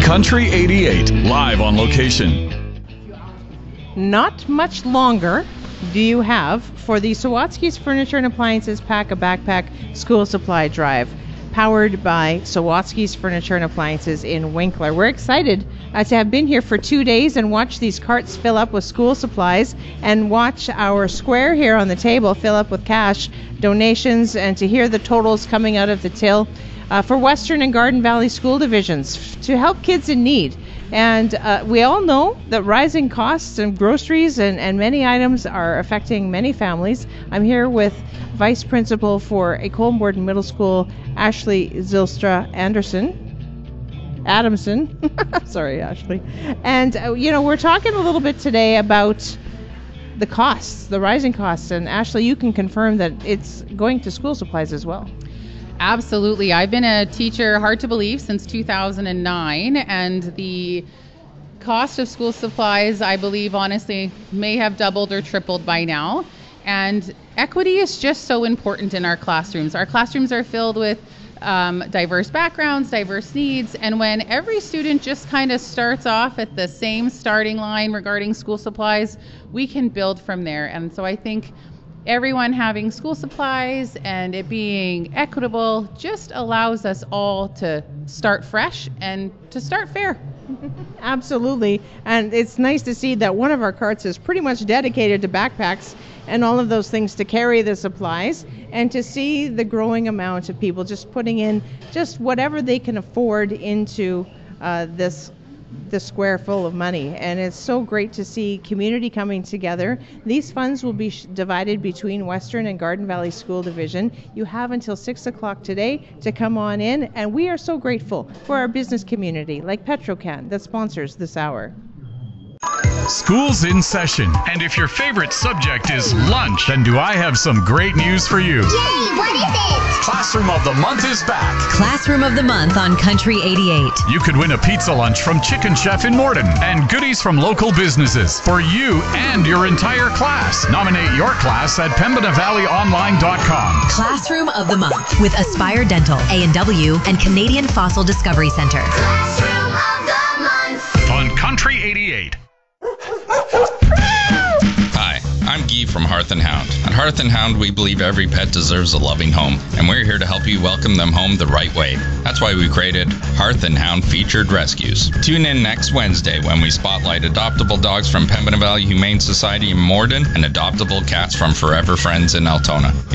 Country 88, live on location. Not much longer do you have for the Sawatsky's Furniture and Appliances Pack a Backpack School Supply Drive, powered by Sawatsky's Furniture and Appliances in Winkler. We're excited to have been here for 2 days and watch these carts fill up with school supplies and watch our square here on the table fill up with cash donations and to hear the totals coming out of the till for Western and Garden Valley school divisions to help kids in need. And we all know that rising costs and groceries and many items are affecting many families. I'm here with Vice Principal for a Colborne Middle School, Ashley Zylstra Adamson. Sorry, Ashley. And, we're talking a little bit today about the costs, the rising costs. And Ashley, you can confirm that it's going to school supplies as well. Absolutely. I've been a teacher, hard to believe, since 2009, and the cost of school supplies, I believe, honestly, may have doubled or tripled by now. And equity is just so important in our classrooms. Our classrooms are filled with diverse backgrounds, diverse needs, and when every student just kind of starts off at the same starting line regarding school supplies, we can build from there. And so I think everyone having school supplies and it being equitable just allows us all to start fresh and to start fair. Absolutely. And it's nice to see that one of our carts is pretty much dedicated to backpacks and all of those things to carry the supplies, and to see the growing amount of people just putting in just whatever they can afford into this square full of money. And it's so great to see community coming together. These funds will be divided between Western and Garden Valley School Division. You have until 6 o'clock today to come on in, and we are so grateful for our business community like Petrocan that sponsors this hour. School's in session, and if your favorite subject is lunch, then do I have some great news for you. Yay, what is it? Classroom of the Month is back. Classroom of the Month on Country 88. You could win a pizza lunch from Chicken Chef in Morden and goodies from local businesses for you and your entire class. Nominate your class at PembinaValleyOnline.com. Classroom of the Month with Aspire Dental, A&W, and Canadian Fossil Discovery Center. Classroom of the Month. On Country 88. Hi, I'm Guy from Hearth and Hound. At Hearth and Hound, we believe every pet deserves a loving home, and we're here to help you welcome them home the right way. That's why we created Hearth and Hound Featured Rescues. Tune in next Wednesday when we spotlight adoptable dogs from Pembina Valley Humane Society in Morden and adoptable cats from Forever Friends in Altona.